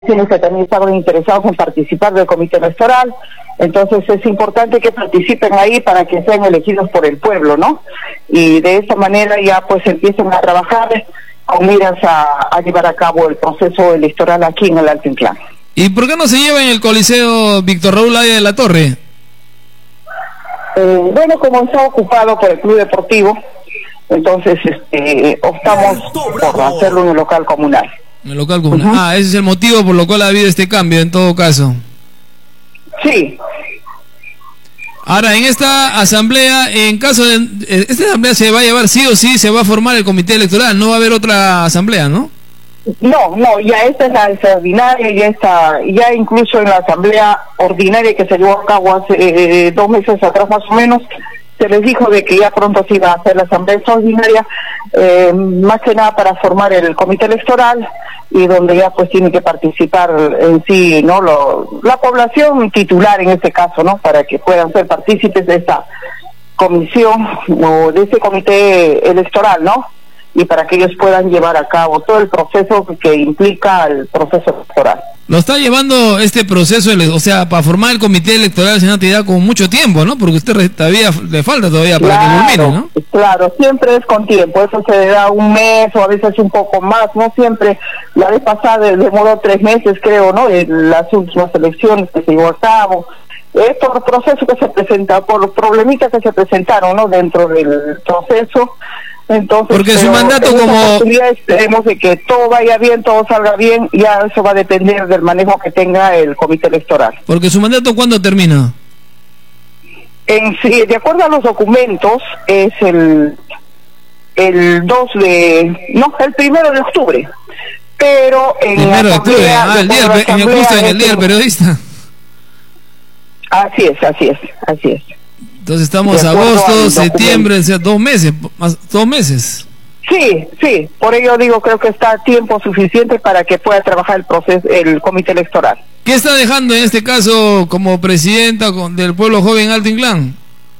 que también estaban interesados en participar del comité electoral. Entonces es importante que participen ahí para que sean elegidos por el pueblo, ¿no? Y de esta manera ya pues empiecen a trabajar con miras a llevar a cabo el proceso electoral aquí en el Alto Inclán. ¿Y por qué no se lleva en el Coliseo Víctor Raúl Haya de la Torre? Bueno, como está ocupado por el Club Deportivo, entonces optamos por hacerlo en el local comunal. En el local comunal. Ese es el motivo por lo cual ha habido este cambio en todo caso. Sí. Ahora, en esta asamblea, en caso de... Esta asamblea se va a llevar sí o sí, se va a formar el comité electoral, no va a haber otra asamblea, ¿no? No, ya esta es la extraordinaria, ya incluso en la asamblea ordinaria que se llevó a cabo hace 2 meses atrás más o menos, se les dijo de que ya pronto se iba a hacer la asamblea extraordinaria, más que nada para formar el comité electoral, y donde ya pues tiene que participar en sí, ¿no? La población titular en este caso, ¿no? Para que puedan ser partícipes de esta comisión o de ese comité electoral, ¿no? Y para que ellos puedan llevar a cabo todo el proceso que implica el proceso electoral. Lo está llevando este proceso, o sea, para formar el comité electoral, señor Natividad, con mucho tiempo, ¿no? Porque usted todavía le falta todavía para que culmine, ¿no? Claro, siempre es con tiempo, eso se da 1 mes o a veces un poco más, no siempre. La vez pasada demoró 3 meses, creo, ¿no? En las últimas elecciones que se llevó a cabo. Por el proceso que se presenta, por los problemitas que se presentaron, ¿no? Dentro del proceso. Entonces, porque su mandato como... Esperemos de que todo vaya bien, todo salga bien, ya eso va a depender del manejo que tenga el comité electoral. Porque su mandato, ¿cuándo termina? Sí, de acuerdo a los documentos, es el 1 de octubre. Pero en el 1 de octubre, justo en el día del periodista. Así es. Entonces estamos agosto, septiembre, o sea, 2 meses, más 2 meses. Sí, por ello digo, creo que está tiempo suficiente para que pueda trabajar el proceso, el comité electoral. ¿Qué está dejando en este caso como presidenta del Pueblo Joven Alto Inclán?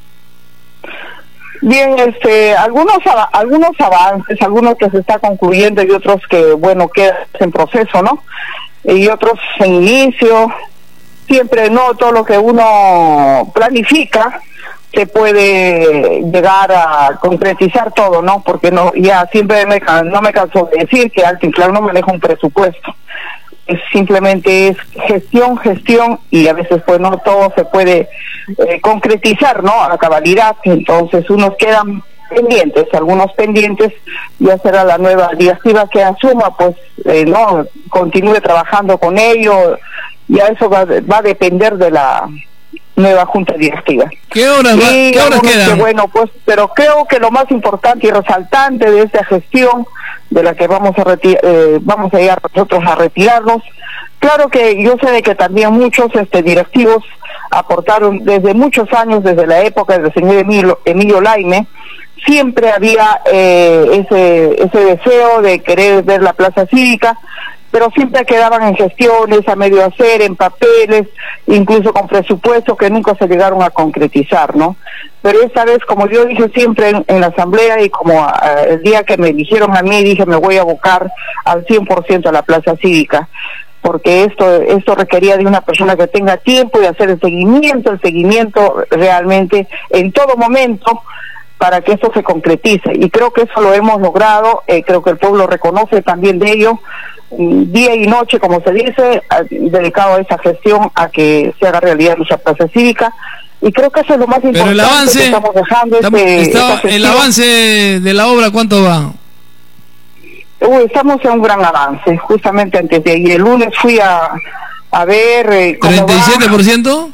Bien, algunos avances, algunos que se está concluyendo y otros que, bueno, quedan en proceso, ¿no? Y otros en inicio. Siempre no todo lo que uno planifica se puede llegar a concretizar todo, ¿no? Porque ya siempre no me canso de decir que Alto Inclán no maneja un presupuesto. Simplemente es gestión y a veces pues no todo se puede concretizar, ¿no? A cabalidad. Entonces unos quedan pendientes, algunos pendientes, ya será la nueva directiva que asuma, pues no continúe trabajando con ello. Ya eso va a depender de la nueva junta directiva. ¿Qué horas quedan? Bueno, pues, pero creo que lo más importante y resaltante de esta gestión, de la que vamos a ir nosotros a retirarnos, claro que yo sé de que también muchos directivos aportaron desde muchos años, desde la época del señor Emilio Laime, siempre había ese deseo de querer ver la plaza cívica, pero siempre quedaban en gestiones, a medio hacer, en papeles, incluso con presupuestos que nunca se llegaron a concretizar, ¿no? Pero esta vez, como yo dije siempre en la asamblea y como el día que me eligieron a mí, dije me voy a abocar al 100% a la plaza cívica, porque esto requería de una persona que tenga tiempo y hacer el seguimiento realmente en todo momento, para que eso se concretice, y creo que eso lo hemos logrado. Creo que el pueblo reconoce también de ello, día y noche, como se dice, dedicado a esa gestión, a que se haga realidad nuestra plaza cívica, y creo que eso es lo más importante. Pero el avance, que estamos dejando. El avance de la obra, ¿cuánto va? Estamos en un gran avance, justamente antes de ayer, el lunes fui a ver cómo ¿37%?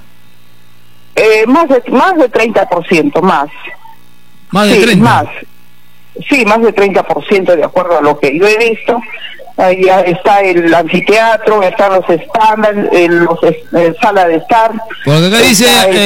Más de 30%, más. ¿Más de 30%? Más de 30%, de acuerdo a lo que yo he visto. Ahí está el anfiteatro, están los estándares, sala de estar. Porque acá dice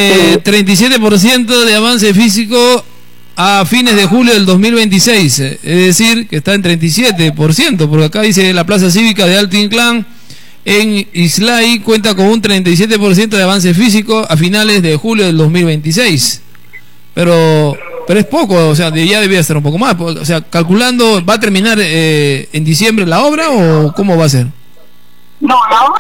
37% de avance físico a fines de julio del 2026. Es decir, que está en 37%, porque acá dice la Plaza Cívica de Alto Inclán en Islay cuenta con un 37% de avance físico a finales de julio del 2026. Pero es poco, o sea, ya debía ser un poco más. O sea, calculando, ¿va a terminar en diciembre la obra o cómo va a ser? No, la